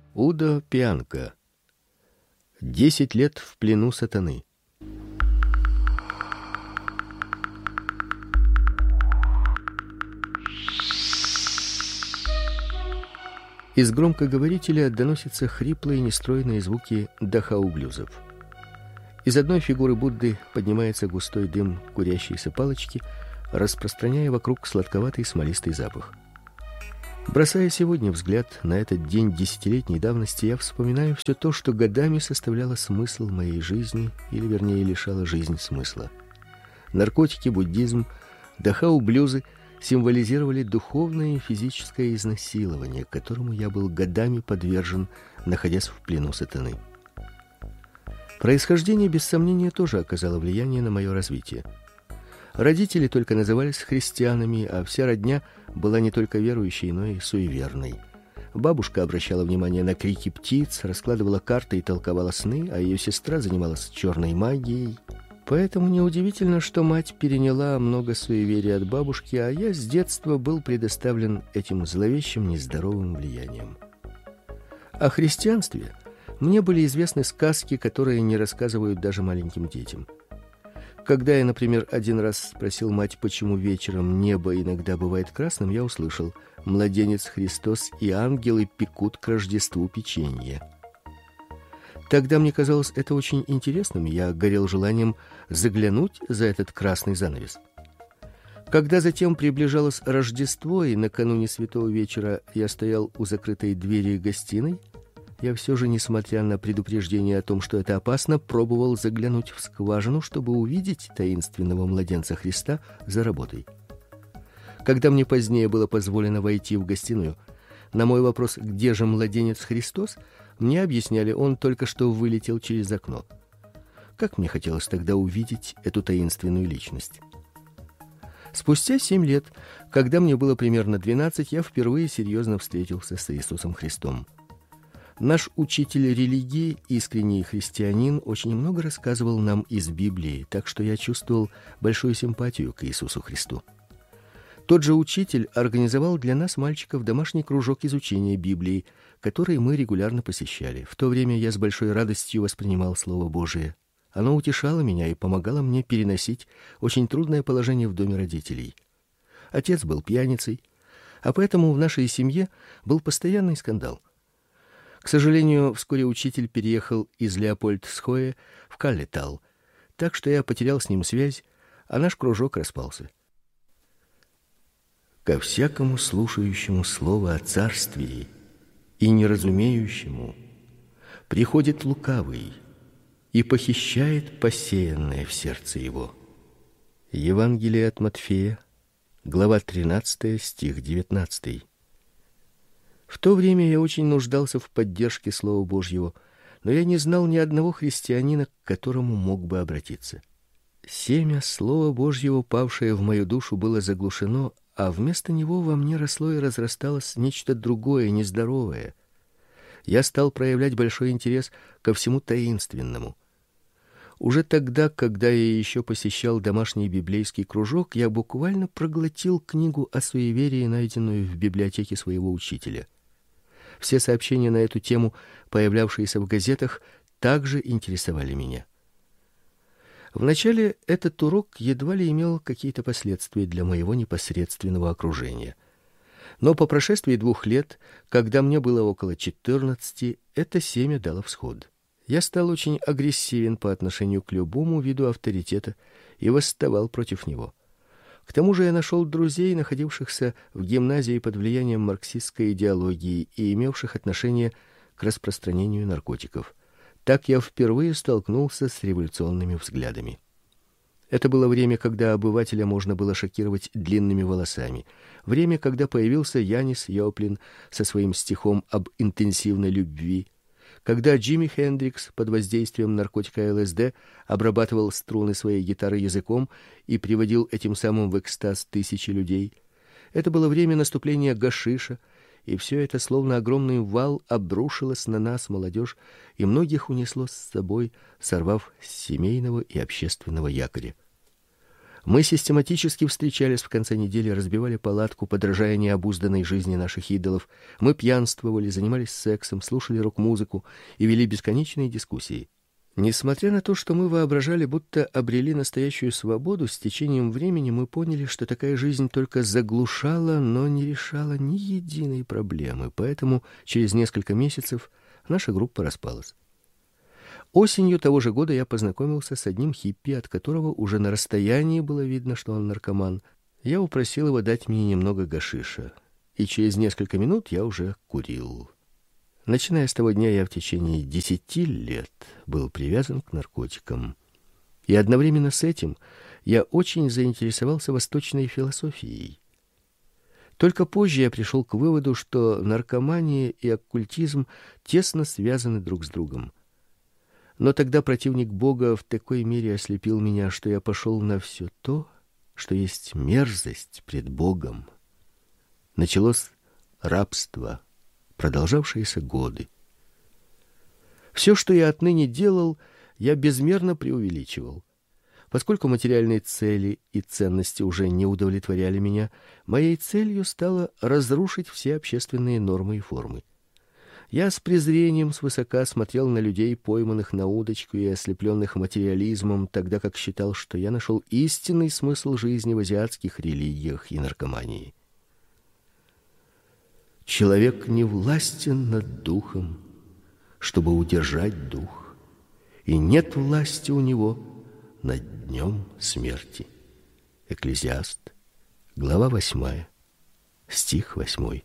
Удо Пианка. 10 лет в плену сатаны. Из громкоговорителя доносятся хриплые нестройные звуки дахау-блюзов. Из одной фигуры Будды поднимается густой дым курящейся палочки, распространяя вокруг сладковатый смолистый запах. Бросая сегодня взгляд на этот день десятилетней давности, я вспоминаю все то, что годами составляло смысл моей жизни, или вернее лишало жизнь смысла. Наркотики, буддизм, дахау-блюзы символизировали духовное и физическое изнасилование, которому я был годами подвержен, находясь в плену сатаны. Происхождение без сомнения тоже оказало влияние на мое развитие. Родители только назывались христианами, а вся родня была не только верующей, но и суеверной. Бабушка обращала внимание на крики птиц, раскладывала карты и толковала сны, а ее сестра занималась черной магией. Поэтому неудивительно, что мать переняла много суеверий от бабушки, а я с детства был предоставлен этим зловещим, нездоровым влиянием. О христианстве мне были известны сказки, которые не рассказывают даже маленьким детям. Когда я, например, один раз спросил мать, почему вечером небо иногда бывает красным, я услышал: младенец Христос и ангелы пекут к Рождеству печенье. Тогда мне казалось это очень интересным, я горел желанием заглянуть за этот красный занавес. Когда затем приближалось Рождество, и накануне Святого вечера я стоял у закрытой двери гостиной, я все же, несмотря на предупреждение о том, что это опасно, пробовал заглянуть в скважину, чтобы увидеть таинственного младенца Христа за работой. Когда мне позднее было позволено войти в гостиную, на мой вопрос: где же младенец Христос, мне объясняли: он только что вылетел через окно. Как мне хотелось тогда увидеть эту таинственную личность. Спустя 7 лет, когда мне было примерно 12, я впервые серьезно встретился с Иисусом Христом. Наш учитель религии, искренний христианин, очень много рассказывал нам из Библии, так что я чувствовал большую симпатию к Иисусу Христу. Тот же учитель организовал для нас, мальчиков, домашний кружок изучения Библии, который мы регулярно посещали. В то время я с большой радостью воспринимал Слово Божие. Оно утешало меня и помогало мне переносить очень трудное положение в доме родителей. Отец был пьяницей, а поэтому в нашей семье был постоянный скандал. К сожалению, вскоре учитель переехал из Леопольдсхое в Каллетал, так что я потерял с ним связь, а наш кружок распался. Ко всякому слушающему слово о царствии и неразумеющему приходит лукавый и похищает посеянное в сердце его. Евангелие от Матфея, глава 13, стих 19. В то время я очень нуждался в поддержке Слова Божьего, но я не знал ни одного христианина, к которому мог бы обратиться. Семя Слова Божьего, павшее в мою душу, было заглушено, а вместо него во мне росло и разрасталось нечто другое, нездоровое. Я стал проявлять большой интерес ко всему таинственному. Уже тогда, когда я еще посещал домашний библейский кружок, я буквально проглотил книгу о суеверии, найденную в библиотеке своего учителя. Все сообщения на эту тему, появлявшиеся в газетах, также интересовали меня. Вначале этот урок едва ли имел какие-то последствия для моего непосредственного окружения. Но по прошествии 2 лет, когда мне было около 14, это семя дало всход. Я стал очень агрессивен по отношению к любому виду авторитета и восставал против него. К тому же я нашел друзей, находившихся в гимназии под влиянием марксистской идеологии и имевших отношение к распространению наркотиков. Так я впервые столкнулся с революционными взглядами. Это было время, когда обывателя можно было шокировать длинными волосами. Время, когда появился Янис Йоплин со своим стихом об интенсивной любви. Когда Джимми Хендрикс под воздействием наркотика ЛСД обрабатывал струны своей гитары языком и приводил этим самым в экстаз тысячи людей. Это было время наступления гашиша, и все это словно огромный вал обрушилось на нас, молодежь, и многих унесло с собой, сорвав с семейного и общественного якоря. Мы систематически встречались в конце недели, разбивали палатку, подражая необузданной жизни наших идолов. Мы пьянствовали, занимались сексом, слушали рок-музыку и вели бесконечные дискуссии. Несмотря на то, что мы воображали, будто обрели настоящую свободу, с течением времени мы поняли, что такая жизнь только заглушала, но не решала ни единой проблемы. Поэтому через несколько месяцев наша группа распалась. Осенью того же года я познакомился с одним хиппи, от которого уже на расстоянии было видно, что он наркоман. Я упросил его дать мне немного гашиша, и через несколько минут я уже курил. Начиная с того дня, я в течение 10 лет был привязан к наркотикам. И одновременно с этим я очень заинтересовался восточной философией. Только позже я пришел к выводу, что наркомания и оккультизм тесно связаны друг с другом. Но тогда противник Бога в такой мере ослепил меня, что я пошел на все то, что есть мерзость пред Богом. Началось рабство, продолжавшееся годы. Все, что я отныне делал, я безмерно преувеличивал. Поскольку материальные цели и ценности уже не удовлетворяли меня, моей целью стало разрушить все общественные нормы и формы. Я с презрением свысока смотрел на людей, пойманных на удочку и ослепленных материализмом, тогда как считал, что я нашел истинный смысл жизни в азиатских религиях и наркомании. Человек не властен над духом, чтобы удержать дух, и нет власти у него над днем смерти. Экклезиаст, глава 8, стих 8.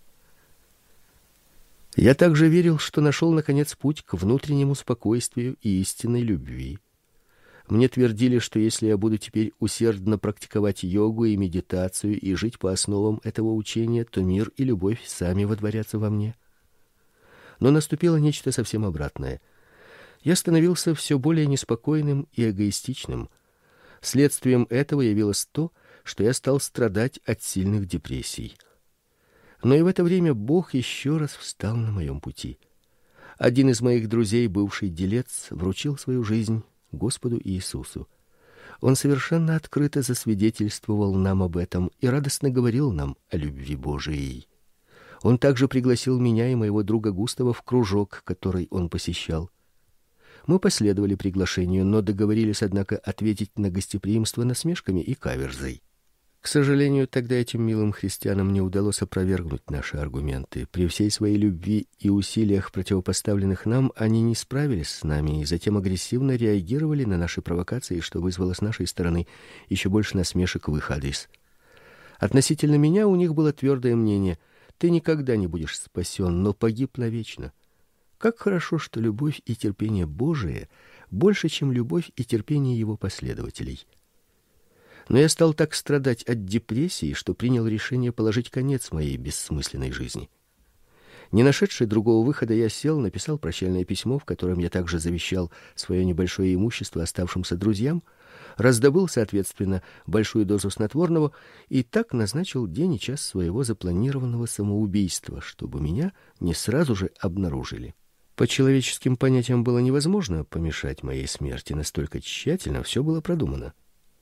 Я также верил, что нашел, наконец, путь к внутреннему спокойствию и истинной любви. Мне твердили, что если я буду теперь усердно практиковать йогу и медитацию и жить по основам этого учения, то мир и любовь сами водворятся во мне. Но наступило нечто совсем обратное. Я становился все более неспокойным и эгоистичным. Следствием этого явилось то, что я стал страдать от сильных депрессий. Но и в это время Бог еще раз встал на моем пути. Один из моих друзей, бывший делец, вручил свою жизнь Господу Иисусу. Он совершенно открыто засвидетельствовал нам об этом и радостно говорил нам о любви Божией. Он также пригласил меня и моего друга Густава в кружок, который он посещал. Мы последовали приглашению, но договорились, однако, ответить на гостеприимство насмешками и каверзой. К сожалению, тогда этим милым христианам не удалось опровергнуть наши аргументы. При всей своей любви и усилиях, противопоставленных нам, они не справились с нами и затем агрессивно реагировали на наши провокации, что вызвало с нашей стороны еще больше насмешек в их адрес. Относительно меня у них было твердое мнение: ты никогда не будешь спасен, но погиб навечно. Как хорошо, что любовь и терпение Божие больше, чем любовь и терпение его последователей. Но я стал так страдать от депрессии, что принял решение положить конец моей бессмысленной жизни. Не нашедший другого выхода, я сел, написал прощальное письмо, в котором я также завещал свое небольшое имущество оставшимся друзьям, раздобыл, соответственно, большую дозу снотворного и так назначил день и час своего запланированного самоубийства, чтобы меня не сразу же обнаружили. По человеческим понятиям было невозможно помешать моей смерти, настолько тщательно все было продумано.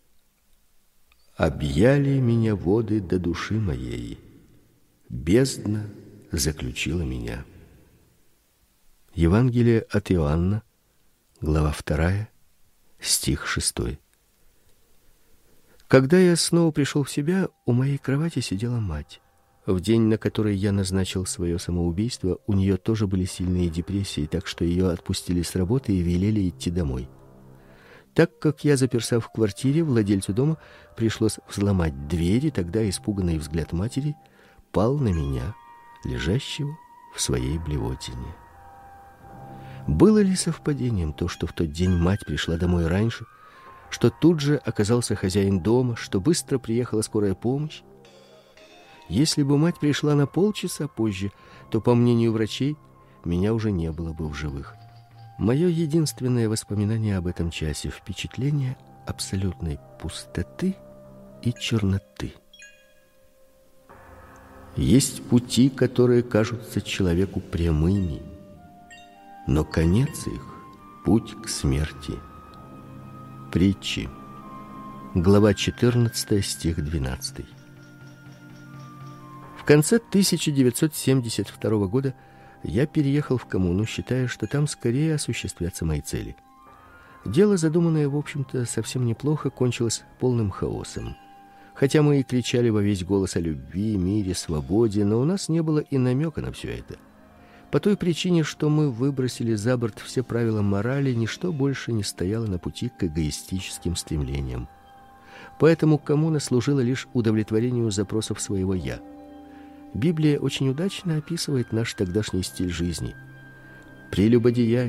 Объяли меня воды до души моей, бездна заключила меня. Евангелие от Иоанна, глава 2, стих 6. Когда я снова пришел в себя, у моей кровати сидела мать. В день, на который я назначил свое самоубийство, у нее тоже были сильные депрессии, так что ее отпустили с работы и велели идти домой. Так как я заперся в квартире, владельцу дома пришлось взломать двери, тогда испуганный взгляд матери пал на меня, лежащего в своей блевотине. Было ли совпадением то, что в тот день мать пришла домой раньше, что тут же оказался хозяин дома, что быстро приехала скорая помощь? Если бы мать пришла на полчаса позже, то, по мнению врачей, меня уже не было бы в живых. Мое единственное воспоминание об этом часе — впечатление абсолютной пустоты и черноты. Есть пути, которые кажутся человеку прямыми, но конец их — путь к смерти. Притчи, Глава 14, стих 12. В конце 1972 года я переехал в коммуну, считая, что там скорее осуществятся мои цели. Дело, задуманное, в общем-то, совсем неплохо, кончилось полным хаосом. Хотя мы и кричали во весь голос о любви, мире, свободе, но у нас не было и намека на все это. По той причине, что мы выбросили за борт все правила морали, ничто больше не стояло на пути к эгоистическим стремлениям. Поэтому коммуна служила лишь удовлетворению запросов своего «я». Библия очень удачно описывает наш тогдашний стиль жизни. Прелюбодеяние,